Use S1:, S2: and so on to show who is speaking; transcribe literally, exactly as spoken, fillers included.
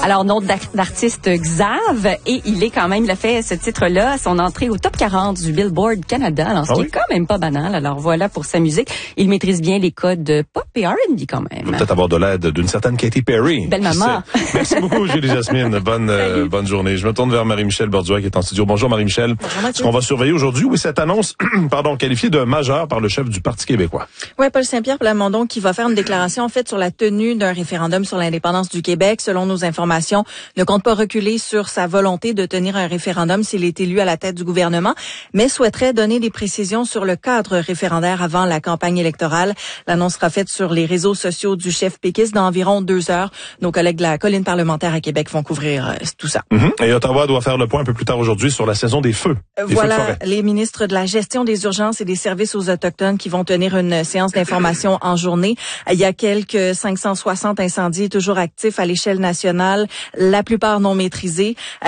S1: Alors, nom d'artiste Xav, et il est quand même, il a fait ce titre-là, son entrée au top quarante du Billboard Canada, alors ce
S2: ah
S1: qui
S2: oui?
S1: est quand même pas banal. Alors voilà pour sa musique. Il maîtrise bien les codes pop et R and B quand même.
S2: Il va peut-être avoir de l'aide d'une certaine Katy Perry.
S1: Belle maman.
S2: Merci beaucoup, Julie Jasmine. Bonne, euh, bonne journée. Je me tourne vers Marie-Michel Borduas qui est en studio. Bonjour Marie-Michel.
S3: Bonjour,
S2: Ce qu'on va surveiller aujourd'hui, oui, cette annonce, pardon, qualifiée de majeure par le chef du Parti québécois.
S3: Oui, Paul Saint-Pierre Plamondon qui va faire une déclaration en fait sur la tenue d'un référendum sur l'indépendance du Québec. Selon nos informations, ne compte pas reculer sur sa volonté de tenir un référendum s'il est élu à la tête du gouvernement, mais souhaiterait donner des précisions sur le cadre référendaire avant la campagne électorale. L'annonce sera faite sur les réseaux sociaux du chef péquiste dans environ deux heures. Nos collègues de la colline parlementaire à Québec vont couvrir euh, tout ça.
S2: Mm-hmm. Et Ottawa doit faire le point un peu plus tard aujourd'hui sur la saison des feux. Des
S3: Voilà,
S2: feux de forêt.
S3: les ministres de la gestion des urgences et des services aux Autochtones qui vont tenir une séance d'information en journée. Il y a quelques cinq cent soixante incendies toujours actifs à l'échelle nationale, la plupart non maîtrisés.